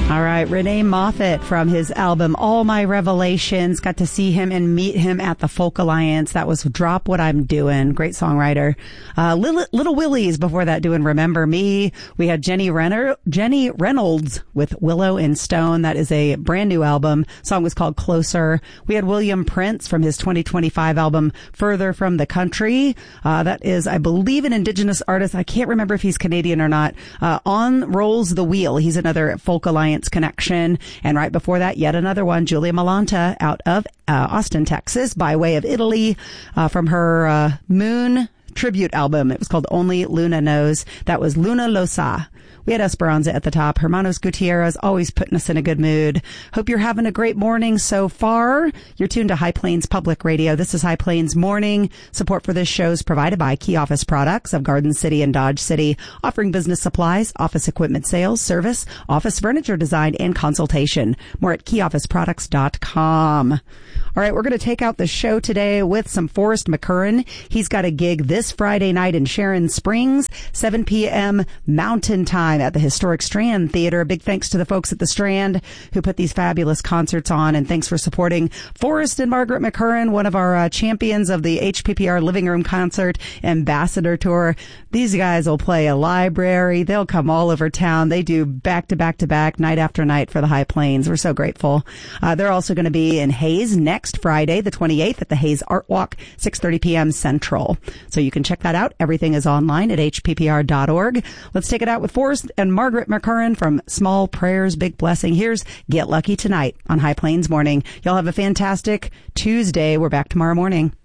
All right, Renee Moffat from his album All My Revelations. Got to see him and meet him at the Folk Alliance. That was Drop What I'm Doing. Great songwriter. Little Willies before that doing Remember Me. We had Jenny Reynolds with Willow and Stone. That is a brand new album. Song was called Closer. We had William Prince from his 2025 album Further From the Country. That is, I believe, an Indigenous artist. I can't remember if he's Canadian or not. On Rolls the Wheel. He's another Folk Alliance connection. And right before that, yet another one, Julia Malanta out of Austin, Texas, by way of Italy, from her Moon tribute album. It was called Only Luna Knows. That was Luna Lo Sa. We had Esperanza at the top. Hermanos Gutierrez always putting us in a good mood. Hope you're having a great morning so far. You're tuned to High Plains Public Radio. This is High Plains Morning. Support for this show is provided by Key Office Products of Garden City and Dodge City, offering business supplies, office equipment sales, service, office furniture design, and consultation. More at keyofficeproducts.com. All right, we're going to take out the show today with some Forrest McCurran. He's got a gig this Friday night in Sharon Springs, 7 p.m. Mountain Time at the historic Strand Theater. A big thanks to the folks at the Strand who put these fabulous concerts on, and thanks for supporting Forrest and Margaret McCurran, one of our champions of the HPPR Living Room Concert Ambassador Tour. These guys will play a library. They'll come all over town. They do back to back to back, night after night for the High Plains. We're so grateful. They're also going to be in Hayes next Friday, the 28th, at the Hayes Art Walk, 6:30 p.m. Central. So you can check that out. Everything is online at hppr.org. Let's take it out with Forrest and Margaret McCurran from Small Prayers, Big Blessing. Here's Get Lucky Tonight on High Plains Morning. Y'all have a fantastic Tuesday. We're back tomorrow morning.